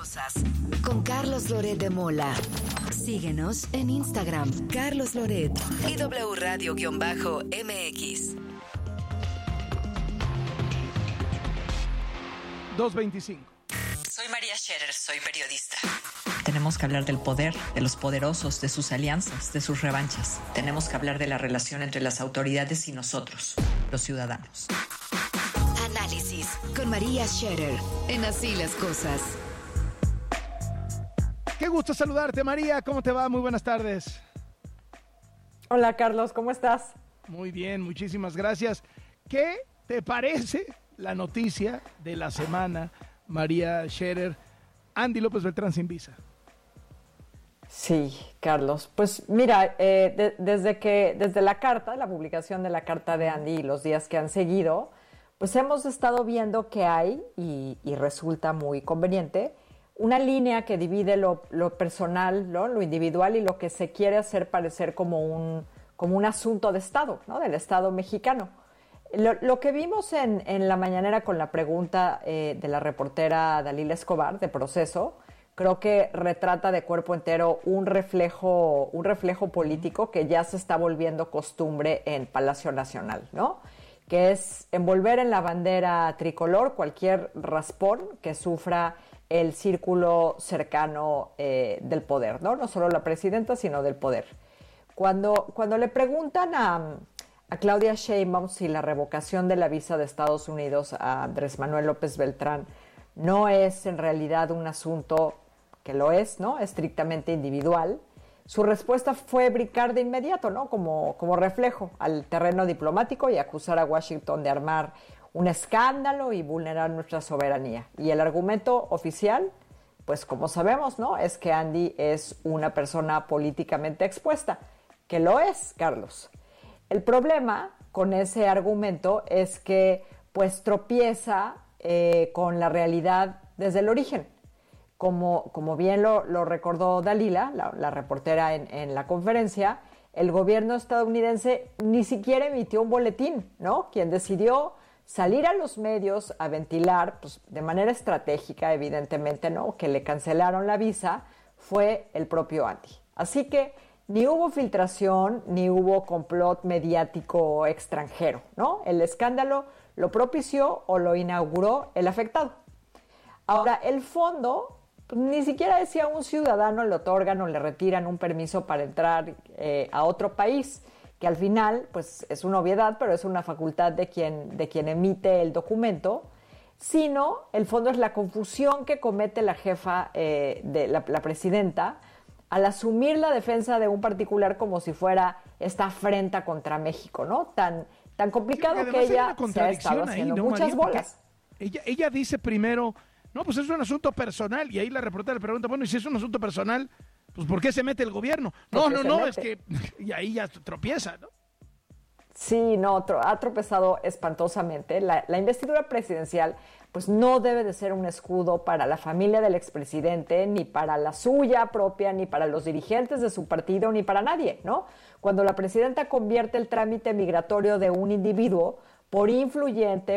Cosas con Carlos Loret de Mola. Síguenos en Instagram, Carlos Loret y W Radio-MX. 2:25. Soy María Scherer, soy periodista. Tenemos que hablar del poder, de los poderosos, de sus alianzas, de sus revanchas. Tenemos que hablar de la relación entre las autoridades y nosotros, los ciudadanos. Análisis con María Scherer en Así las Cosas. Qué gusto saludarte, María. ¿Cómo te va? Muy buenas tardes. Hola, Carlos. ¿Cómo estás? Muy bien, muchísimas gracias. ¿Qué te parece la noticia de la semana, María Scherer? Andy López Beltrán sin visa. Sí, Carlos. Pues mira, desde la publicación de la carta de Andy y los días que han seguido, pues hemos estado viendo que hay, y resulta muy conveniente, una línea que divide lo personal, ¿no?, lo individual y lo que se quiere hacer parecer como un asunto de Estado, ¿no?, del Estado mexicano. Lo que vimos en la mañanera con la pregunta de la reportera Dalila Escobar de Proceso, creo que retrata de cuerpo entero un reflejo político que ya se está volviendo costumbre en Palacio Nacional, ¿no?, que es envolver en la bandera tricolor cualquier raspón que sufra el círculo cercano del poder, ¿no? No solo la presidenta, sino del poder. Cuando le preguntan a Claudia Sheinbaum si la revocación de la visa de Estados Unidos a Andrés Manuel López Beltrán no es en realidad un asunto, que lo es, ¿no?, estrictamente individual, su respuesta fue brincar de inmediato, ¿no?, como reflejo al terreno diplomático y acusar a Washington de armar un escándalo y vulnerar nuestra soberanía. Y el argumento oficial, pues como sabemos, ¿no?, es que Andy es una persona políticamente expuesta, que lo es, Carlos. El problema con ese argumento es que pues tropieza con la realidad desde el origen. Como bien lo recordó Dalila, la reportera en la conferencia, el gobierno estadounidense ni siquiera emitió un boletín, ¿no? Quien decidió salir a los medios a ventilar, pues de manera estratégica, evidentemente, ¿no?, que le cancelaron la visa, fue el propio Andy. Así que ni hubo filtración, ni hubo complot mediático extranjero, ¿no? El escándalo lo propició o lo inauguró el afectado. Ahora, el fondo, pues, ni siquiera es si a un ciudadano le otorgan o le retiran un permiso para entrar a otro país, que al final, pues es una obviedad, pero es una facultad de quien emite el documento, sino el fondo es la confusión que comete la jefa de la presidenta al asumir la defensa de un particular como si fuera esta afrenta contra México, ¿no? Tan complicado que ella se ha estado haciendo ahí, ¿no, muchas María? Bolas. Ella dice primero, no, pues es un asunto personal, y ahí la reportera le pregunta, bueno, y si es un asunto personal, pues ¿por qué se mete el gobierno? No, es que... Y ahí ya tropieza, ¿no? Sí, no, ha tropezado espantosamente. La investidura presidencial pues no debe de ser un escudo para la familia del expresidente, ni para la suya propia, ni para los dirigentes de su partido, ni para nadie, ¿no? Cuando la presidenta convierte el trámite migratorio de un individuo, por influyente,